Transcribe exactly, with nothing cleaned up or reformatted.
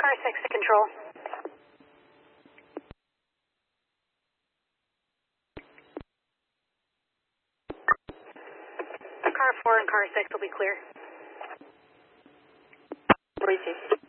Car six to control. Car four and car six will be clear. Briefing.